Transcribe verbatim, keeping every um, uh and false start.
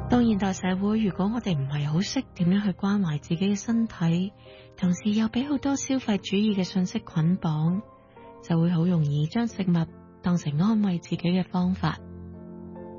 到現代社會，如果我哋唔係好識點樣去關懷自己嘅身體，同時又俾好多消費主義嘅信息捆綁，就會好容易將食物當成安慰自己嘅方法。